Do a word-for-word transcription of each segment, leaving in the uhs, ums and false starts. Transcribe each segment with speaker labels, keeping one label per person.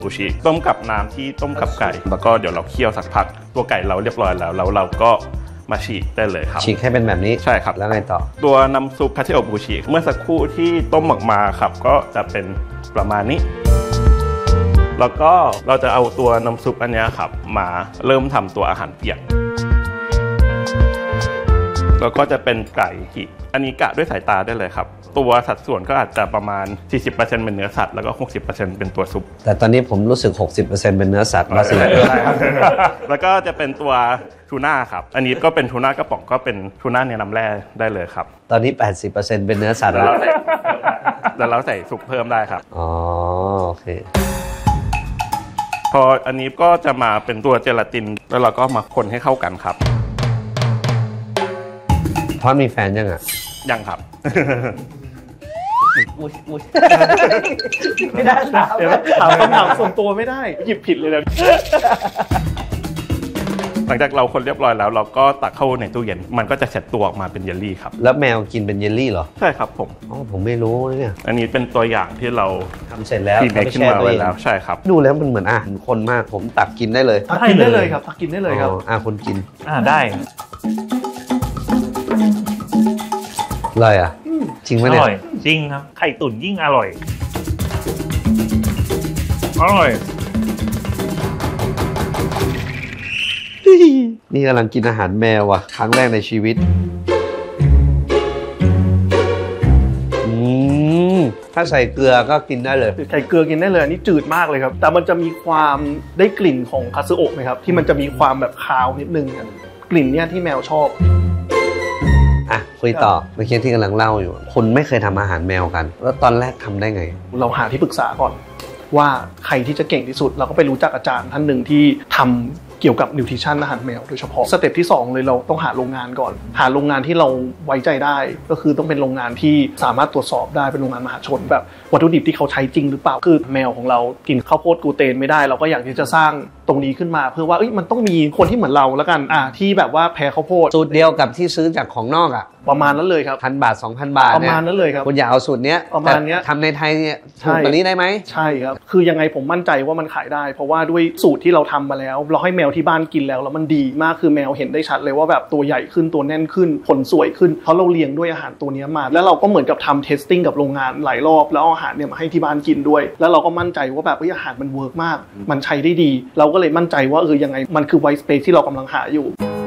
Speaker 1: ซูชิต้มกับน้ำที่ต้มกับไก่แล้วก็เดี๋ยวเราเคี่ยวสักพักตัวไก่เราเรียบร้อยแล้วแล้วเราก็มาฉีกได้เลยครับ
Speaker 2: ฉีกให้เป็นแบบนี้
Speaker 1: ใช่ครับ
Speaker 2: แล้วไงต่อ
Speaker 1: ตัวน้ำซุปคาเทโอบูชิเมื่อสักครู่ที่ต้มออกมาครับก็จะเป็นประมาณนี้แล้วก็เราจะเอาตัวน้ำซุปอันนี้ครับมาเริ่มทำตัวอาหารเปียกแล้วก็จะเป็นไก่ที่อันนี้กะด้วยสายตาได้เลยครับตัวสัดส่วนก็อาจจะประมาณ สี่สิบเปอร์เซ็นต์ เป็นเนื้อสัตว์แล้วก็ หกสิบเปอร์เซ็นต์ เป็นตัวซุป
Speaker 2: แต่ตอนนี้ผมรู้สึก หกสิบเปอร์เซ็นต์ เป็นเนื้อสัตว์แล้วสิ
Speaker 1: แล้วก็จะเป็นตัวทูน่าครับอันนี้ก็เป็นทูน่ากระป๋องก็เป็นทูน่าในน้ำแร่ได้เลยครับ
Speaker 2: ตอนนี้ แปดสิบเปอร์เซ็นต์ เป็นเนื้อสัตว์แล้ว
Speaker 1: แล้วเราใส่ซุปเพิ่มได้ครับ
Speaker 2: อ๋อโอเค
Speaker 1: พออันนี้ก็จะมาเป็นตัวเจลาตินแล้วเราก็มาคนให้เข้ากันครับ
Speaker 2: พอมีแฟนยังอ่ะ
Speaker 1: ยังครับ
Speaker 3: ไม่ได้ถามถามคำถามส่วนตัวไม่ได้หยิบผิดเลยนะ
Speaker 1: หลังจากเราคนเรียบร้อยแล้วเราก็ตักเข้าในตู้เย็นมันก็จะเสร็จตัวออกมาเป็นเยลลี่ครับ
Speaker 2: แล้วแมวกินเป็นเยลลี่เหรอ
Speaker 1: ใช่ครับผม
Speaker 2: อ๋อผมไม่รู้เนี่ย
Speaker 1: อันนี้เป็นตัวอย่างที่เรา
Speaker 2: ทำเสร็จแล้ว
Speaker 1: ที่เมคขึ้นมาไว้แล้วใช่ครับ
Speaker 2: ดูแล้วมันเหมือนอาหารคนมากผมตักกินได้เลย
Speaker 3: ตักกินได้เลยครับตักกินได้เลยครับ
Speaker 2: อ่าคนกิน
Speaker 3: อ่าได้
Speaker 2: อร่อยอ่ะจริงไหมเนี่ย
Speaker 3: อร่อยจริงครับไข่ตุ๋นยิ่งอร่อยอร่อย
Speaker 2: นี่กำลังกินอาหารแมวว่ะครั้งแรกในชีวิตอืมถ้าใส่เกลือก็กินได้เลย
Speaker 3: ใส่เกลือกินได้เลยอันนี้จืดมากเลยครับแต่มันจะมีความได้กลิ่นของคาซึโอะไหมครับที่มันจะมีความแบบคาวนิดนึงกลิ่นเนี่ยที่แมวชอบ
Speaker 2: อ่ะคุยต่อเมื่อกี้ที่กำลังเล่าอยู่คุณไม่เคยทำอาหารแมวกันแล้วตอนแรกทำได้ไง
Speaker 3: เราหาที่ปรึกษาก่อนว่าใครที่จะเก่งที่สุดเราก็ไปรู้จักอาจารย์ท่านหนึ่งที่ทำเกี่ยวกับนิวทริชั่นอาหารแมวโดยเฉพาะสเต็ปที่สองเลยเราต้องหาโรงงานก่อนหาโรงงานที่เราไว้ใจได้ก็คือต้องเป็นโรงงานที่สามารถตรวจสอบได้เป็นโรงงานมหาชนแบบวัตถุดิบที่เขาใช้จริงหรือเปล่าคือแมวของเรากินข้าวโพดกลูเตนไม่ได้เราก็อยากที่จะสร้างตรงนี้ขึ้นมาเพื่อว่าเอ้ยมันต้องมีคนที่เหมือนเราแล้วกันอ่าที่แบบว่าแพ้ข้าวโพด
Speaker 2: สูตรเดียวกับที่ซื้อจากของนอกอ่ะ
Speaker 3: ประมาณนั้นเลยครับ
Speaker 2: พันบาท สองพัน บาท
Speaker 3: ประมาณนั้นเลยครับ
Speaker 2: คุณอย่าเอาสูตรเนี้ย
Speaker 3: ประมาณนี้
Speaker 2: ทำในไทยเนี่ยสูตรแบบนี้ได้ไหม
Speaker 3: ใช่ครับคือยังไงผมมั่นใจว่ามันขายได้เพราะว่าด้วยสูตรที่เราทำมาแล้วเราให้แมวที่บ้านกินแล้วแล้วมันดีมากคือแมวเห็นได้ชัดเลยว่าแบบตัวใหญ่ขึ้นตัวแน่นขึ้นผลสวยขึ้นเพราะเราเลี้ยงด้วยอาหารตัวนี้มาแล้วเราก็เหมือนกับทำเทสติ้งกับโรงงานหลายรอบแล้วเอาอาหารเนี่ยมาให้ที่บ้านกินด้วยแล้วเราก็มั่นใจว่าแบบอาหารมันเวิร์กมากมันใช้ได้ดีเราก็เลยมั่นใจว่าเออยังไงมันคือไวท์สเปซที่เรากำลังหาอยู่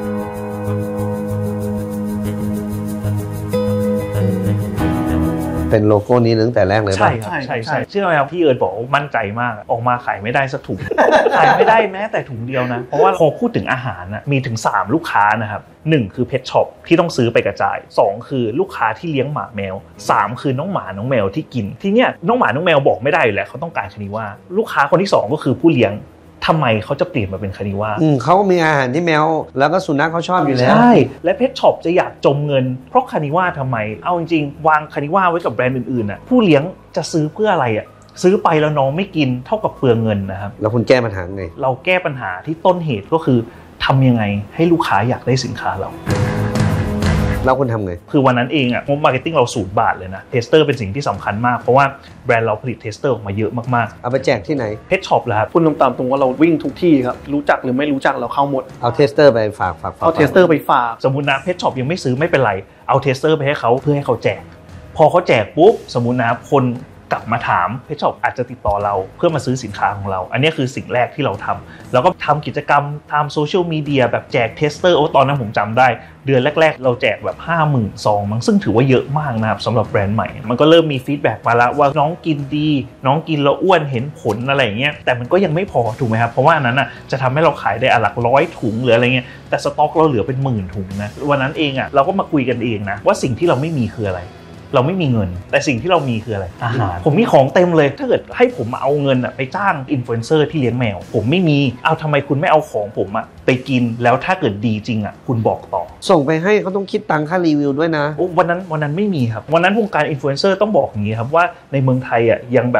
Speaker 2: เป็นโลโก้นี้ตั้งแต่แรกเลย
Speaker 3: ป่ะใช่ครับใช่ใช่เชื่อไหมครับพี่เอิร์ธบอกมั่นใจมากออกมาขายไม่ได้สักถุง ขายไม่ได้แม้แต่ถุงเดียวนะเพราะว่าพอพูดถึงอาหารนะมีถึงสามลูกค้านะครับหนึ่งคือเพทช็อปที่ต้องซื้อไปกระจายสองคือลูกค้าที่เลี้ยงหมาแมวสามคือน้องหมาน้องแมวที่กินที่เนี้ยน้องหมาน้องแมวบอกไม่ได้อยู่แล้วเขาต้องการคานิว่าลูกค้าคนที่สองก็คือผู้เลี้ยงทำไมเขาจะเปลี่ยนมาเป็นคานิว่า
Speaker 2: อืมเขามีอาหารที่แมวแล้วก็สุนัขเขาชอบอยู่แล้ว
Speaker 3: ใช่และเพทช็อปจะอยากจมเงินเพราะคานิว่าทำไมเอาจริงๆวางคานิว่าไว้กับแบรนด์อื่นๆน่ะผู้เลี้ยงจะซื้อเพื่ออะไรอ่ะซื้อไปแล้วน้องไม่กินเท่ากับเปลืองเงินนะครับ
Speaker 2: แล้วคุณแก้ปัญหาไง
Speaker 3: เราแก้ปัญหาที่ต้นเหตุก็คือทำยังไงให้ลูกค้าอยากได้สินค้าเรา
Speaker 2: แล้วคุณทำไง
Speaker 3: คือวันนั้นเองอ่ะงบมาร์เก็ตติ้งเราศูนย์บาทเลยนะเทสเตอร์เป็นสิ่งที่สำคัญมากเพราะว่าแบรนด์เราผลิตเทสเตอร์ออกมาเยอะมาก
Speaker 2: ๆเอาไปแจกที่ไหน
Speaker 3: เพทช็อปแล้วครับพูดตามตรงว่าเราวิ่งทุกที่ครับรู้จักหรือไม่รู้จักเราเข้าหมด
Speaker 2: เอาเทสเตอร์ไปฝากฝาก
Speaker 3: เอาเทสเตอร์ไปฝากสมมุตินะเพทช็อปยังไม่ซื้อไม่เป็นไรเอาเทสเตอร์ไปให้เขาเพื่อให้เขาแจกพอเขาแจกปุ๊บสมมุตินะคนกลับมาถามเพจช็อปอาจจะติดต่อเราเพื่อมาซื้อสินค้าของเราอันนี้คือสิ่งแรกที่เราทำแล้วก็ทำกิจกรรมทำโซเชียลมีเดียแบบแจกเทสเตอร์โอ้ตอนนั้นผมจำได้เดือนแรกๆเราแจกแบบ ห้าหมื่น ซองมั้งซึ่งถือว่าเยอะมากนะครับสำหรับแบรนด์ใหม่มันก็เริ่มมีฟีดแบ็กมาแล้วว่าน้องกินดีน้องกินแล้วอ้วนเห็นผลอะไรอย่างเงี้ยแต่มันก็ยังไม่พอถูกไหมครับเพราะว่าอันนั้นอ่ะจะทำให้เราขายได้หลักร้อยถุงหรืออะไรเงี้ยแต่สต็อกเราเหลือเป็นหมื่นถุงนะวันนั้นเองอ่ะเราก็มาคุยกันเองนะว่าสิ่งที่เราไม่มีคืออะไรเราไม่มีเงินแต่สิ่งที่เรามีคืออะไรอาหารผมมีของเต็มเลยถ้าเกิดให้ผมเอาเงินไปจ้างอินฟลูเอนเซอร์ที่เลี้ยงแมวผมไม่มีเอาทำไมคุณไม่เอาของผมอะไปกินแล้วถ้าเกิดดีจริงอะคุณบอกต่อ
Speaker 2: ส่งไปให้เขาต้องคิดตังค่ารีวิวด้วยนะ
Speaker 3: วันนั้นวันนั้นไม่มีครับวันนั้นวงการอินฟลูเอนเซอร์ต้องบอกอย่างนี้ครับว่าในเมืองไทยอะยังแบบ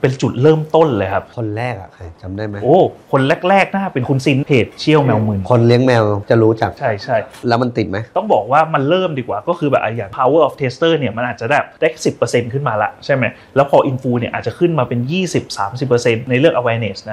Speaker 3: เป็นจุดเริ่มต้นเลยครับ
Speaker 2: คนแรกอะใครจำได้ไหม
Speaker 3: โอ้คนแรกๆน่าเป็นคุณซินเพจเชี่ยวแมวมึน
Speaker 2: คนเลี้ยงแมวจะรู้จัก
Speaker 3: ใช่ใช่
Speaker 2: แล้วมันติดไหม
Speaker 3: ต้องบอกว่ามันเริ่มดีกว่าก็คือแบบอย่าง power of taster เนี่ยมันอาจจะแบบได้ สิบเปอร์เซ็นต์ ขึ้นมาละใช่ไหมแล้วพออินฟูเนี่ยอาจจะขึ้นมาเป็น ยี่สิบถึงสามสิบเปอร์เซ็นต์ ในเรื่อง awareness นะ